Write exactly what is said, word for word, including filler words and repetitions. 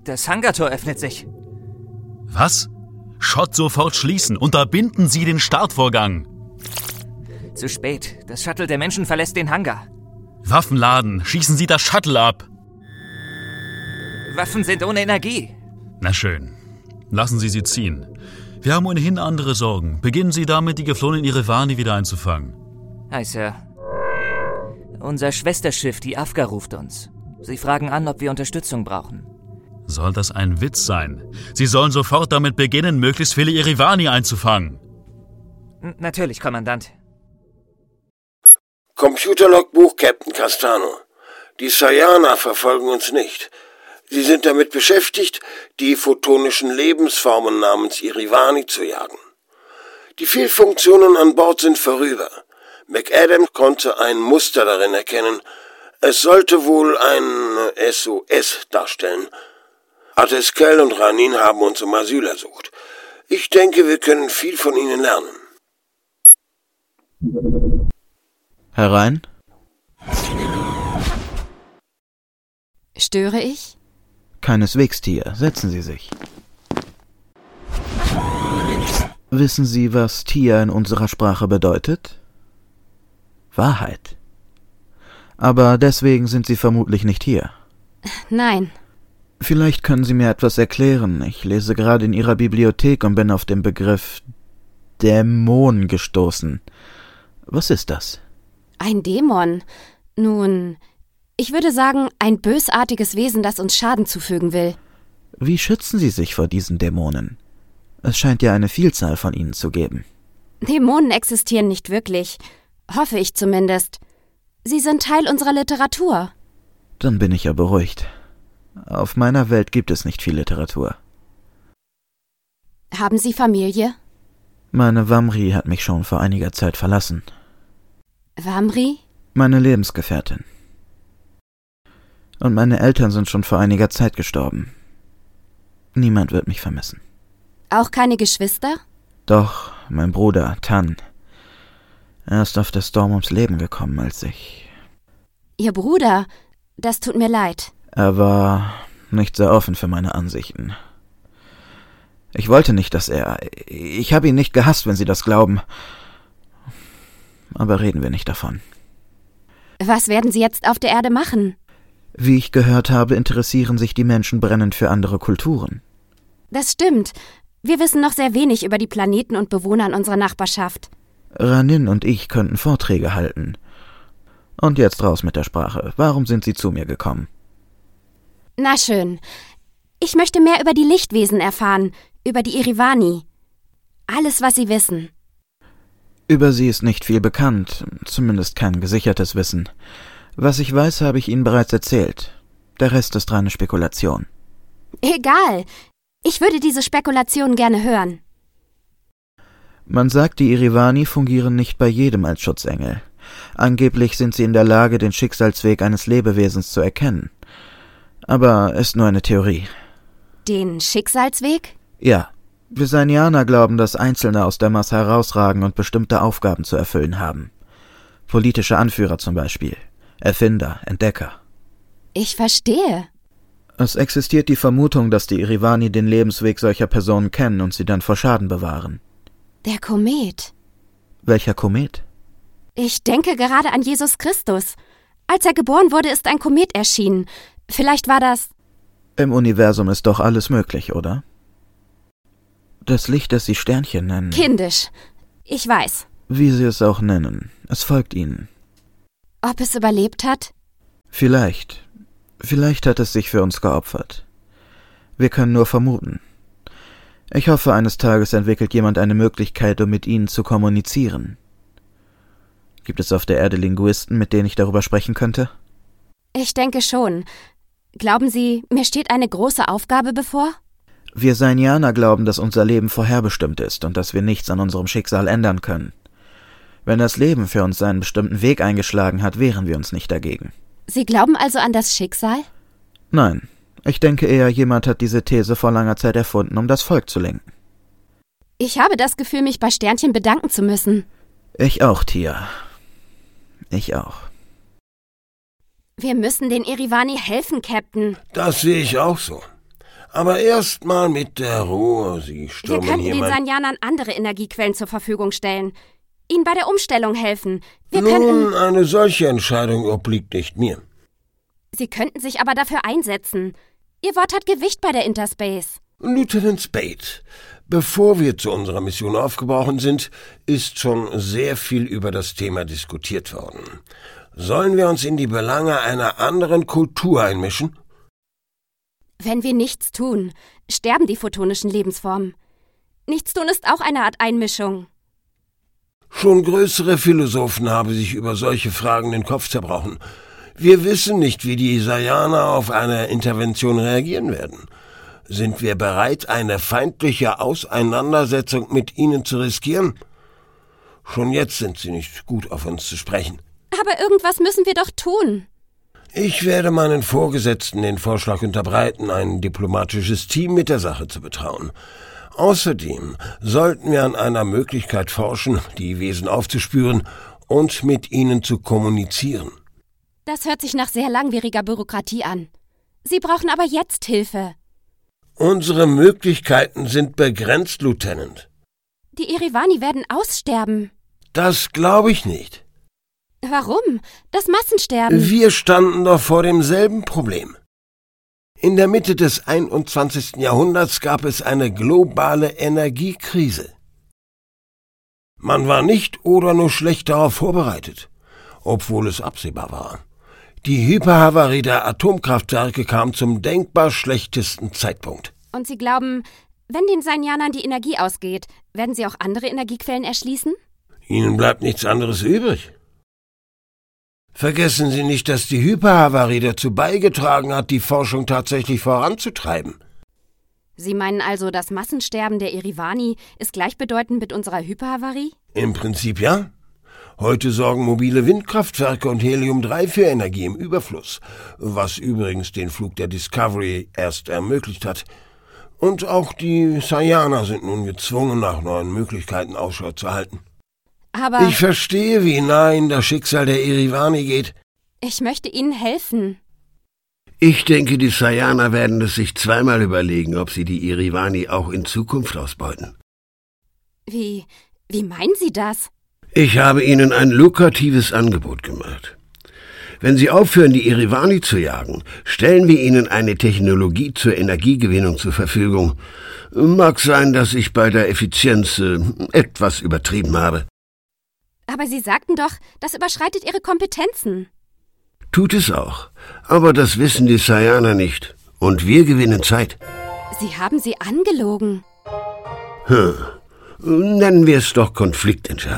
Das Hangartor öffnet sich. Was? Schott sofort schließen. Unterbinden Sie den Startvorgang. Zu spät. Das Shuttle der Menschen verlässt den Hangar. Waffen laden. Schießen Sie das Shuttle ab. Waffen sind ohne Energie. Na schön. Lassen Sie sie ziehen. Wir haben ohnehin andere Sorgen. Beginnen Sie damit, die geflohenen Irivani wieder einzufangen. Hi, Sir. Unser Schwesterschiff, die Afga, ruft uns. Sie fragen an, ob wir Unterstützung brauchen. Soll das ein Witz sein? Sie sollen sofort damit beginnen, möglichst viele Irivani einzufangen. N- natürlich, Kommandant. Computerlogbuch Captain Castano. Die Sayana verfolgen uns nicht. Sie sind damit beschäftigt, die photonischen Lebensformen namens Irivani zu jagen. Die Fehlfunktionen an Bord sind vorüber. McAdam konnte ein Muster darin erkennen. Es sollte wohl ein S O S darstellen. Ateskel und Ranin haben uns um Asyl ersucht. Ich denke, wir können viel von ihnen lernen. Herein? Störe ich? Keineswegs, Tia. Setzen Sie sich. Wissen Sie, was Tia in unserer Sprache bedeutet? Wahrheit. Aber deswegen sind Sie vermutlich nicht hier. Nein. Vielleicht können Sie mir etwas erklären. Ich lese gerade in Ihrer Bibliothek und bin auf den Begriff Dämon gestoßen. Was ist das? Ein Dämon? Nun, ich würde sagen, ein bösartiges Wesen, das uns Schaden zufügen will. Wie schützen Sie sich vor diesen Dämonen? Es scheint ja eine Vielzahl von ihnen zu geben. Dämonen existieren nicht wirklich. Hoffe ich zumindest. Sie sind Teil unserer Literatur. Dann bin ich ja beruhigt. Auf meiner Welt gibt es nicht viel Literatur. Haben Sie Familie? Meine Wamri hat mich schon vor einiger Zeit verlassen. Wamri? Meine Lebensgefährtin. Und meine Eltern sind schon vor einiger Zeit gestorben. Niemand wird mich vermissen. Auch keine Geschwister? Doch, mein Bruder, Tan. Er ist auf der Storm ums Leben gekommen, als ich... Ihr Bruder? Das tut mir leid. Er war nicht sehr offen für meine Ansichten. Ich wollte nicht, dass er... Ich habe ihn nicht gehasst, wenn Sie das glauben. Aber reden wir nicht davon. Was werden Sie jetzt auf der Erde machen? Wie ich gehört habe, interessieren sich die Menschen brennend für andere Kulturen. Das stimmt. Wir wissen noch sehr wenig über die Planeten und Bewohner in unserer Nachbarschaft. Ranin und ich könnten Vorträge halten. Und jetzt raus mit der Sprache. Warum sind Sie zu mir gekommen? Na schön. Ich möchte mehr über die Lichtwesen erfahren, über die Irivani. Alles, was Sie wissen. Über sie ist nicht viel bekannt, zumindest kein gesichertes Wissen. Was ich weiß, habe ich Ihnen bereits erzählt. Der Rest ist reine Spekulation. Egal. Ich würde diese Spekulation gerne hören. Man sagt, die Irivani fungieren nicht bei jedem als Schutzengel. Angeblich sind sie in der Lage, den Schicksalsweg eines Lebewesens zu erkennen. Aber ist nur eine Theorie. Den Schicksalsweg? Ja. Visanianer glauben, dass Einzelne aus der Masse herausragen und bestimmte Aufgaben zu erfüllen haben. Politische Anführer zum Beispiel. Erfinder, Entdecker. Ich verstehe. Es existiert die Vermutung, dass die Irivani den Lebensweg solcher Personen kennen und sie dann vor Schaden bewahren. Der Komet. Welcher Komet? Ich denke gerade an Jesus Christus. Als er geboren wurde, ist ein Komet erschienen. Vielleicht war das... Im Universum ist doch alles möglich, oder? Das Licht, das Sie Sternchen nennen... Kindisch. Ich weiß. Wie Sie es auch nennen. Es folgt Ihnen. Ob es überlebt hat? Vielleicht. Vielleicht hat es sich für uns geopfert. Wir können nur vermuten. Ich hoffe, eines Tages entwickelt jemand eine Möglichkeit, um mit Ihnen zu kommunizieren. Gibt es auf der Erde Linguisten, mit denen ich darüber sprechen könnte? Ich denke schon. Glauben Sie, mir steht eine große Aufgabe bevor? Wir Sainianer glauben, dass unser Leben vorherbestimmt ist und dass wir nichts an unserem Schicksal ändern können. Wenn das Leben für uns seinen bestimmten Weg eingeschlagen hat, wehren wir uns nicht dagegen. Sie glauben also an das Schicksal? Nein, ich denke eher, jemand hat diese These vor langer Zeit erfunden, um das Volk zu lenken. Ich habe das Gefühl, mich bei Sternchen bedanken zu müssen. Ich auch, Tia. Ich auch. Wir müssen den Irivani helfen, Captain. Das sehe ich auch so. Aber erst mal mit der Ruhe. Sie Wir stürmen könnten hier den mein... Sanjanern andere Energiequellen zur Verfügung stellen. Ihnen bei der Umstellung helfen. Wir Nun, könnten... eine solche Entscheidung obliegt nicht mir. Sie könnten sich aber dafür einsetzen. Ihr Wort hat Gewicht bei der Interspace. Lieutenant Spade, bevor wir zu unserer Mission aufgebrochen sind, ist schon sehr viel über das Thema diskutiert worden. Sollen wir uns in die Belange einer anderen Kultur einmischen? Wenn wir nichts tun, sterben die photonischen Lebensformen. Nichtstun ist auch eine Art Einmischung. Schon größere Philosophen haben sich über solche Fragen den Kopf zerbrochen. Wir wissen nicht, wie die Sayaner auf eine Intervention reagieren werden. Sind wir bereit, eine feindliche Auseinandersetzung mit ihnen zu riskieren? Schon jetzt sind sie nicht gut auf uns zu sprechen. Aber irgendwas müssen wir doch tun. Ich werde meinen Vorgesetzten den Vorschlag unterbreiten, ein diplomatisches Team mit der Sache zu betrauen. Außerdem sollten wir an einer Möglichkeit forschen, die Wesen aufzuspüren und mit ihnen zu kommunizieren. Das hört sich nach sehr langwieriger Bürokratie an. Sie brauchen aber jetzt Hilfe. Unsere Möglichkeiten sind begrenzt, Lieutenant. Die Irivani werden aussterben. Das glaube ich nicht. Warum? Das Massensterben. Wir standen doch vor demselben Problem. In der Mitte des einundzwanzigsten Jahrhunderts gab es eine globale Energiekrise. Man war nicht oder nur schlecht darauf vorbereitet, obwohl es absehbar war. Die Hyperhavarie der Atomkraftwerke kam zum denkbar schlechtesten Zeitpunkt. Und Sie glauben, wenn den Sanjanern die Energie ausgeht, werden sie auch andere Energiequellen erschließen? Ihnen bleibt nichts anderes übrig. Vergessen Sie nicht, dass die Hyperhavarie dazu beigetragen hat, die Forschung tatsächlich voranzutreiben. Sie meinen also, das Massensterben der Irivani ist gleichbedeutend mit unserer Hyperhavarie? Im Prinzip ja. Heute sorgen mobile Windkraftwerke und Helium drei für Energie im Überfluss, was übrigens den Flug der Discovery erst ermöglicht hat. Und auch die Sayaner sind nun gezwungen, nach neuen Möglichkeiten Ausschau zu halten. Aber ich verstehe, wie nah Ihnen das Schicksal der Irivani geht. Ich möchte Ihnen helfen. Ich denke, die Sayaner werden es sich zweimal überlegen, ob sie die Irivani auch in Zukunft ausbeuten. Wie, wie meinen Sie das? Ich habe Ihnen ein lukratives Angebot gemacht. Wenn Sie aufhören, die Irivani zu jagen, stellen wir Ihnen eine Technologie zur Energiegewinnung zur Verfügung. Mag sein, dass ich bei der Effizienz äh, etwas übertrieben habe. Aber Sie sagten doch, das überschreitet Ihre Kompetenzen. Tut es auch. Aber das wissen die Sayaner nicht. Und wir gewinnen Zeit. Sie haben sie angelogen. Hm. Nennen wir es doch Konfliktentscheidung.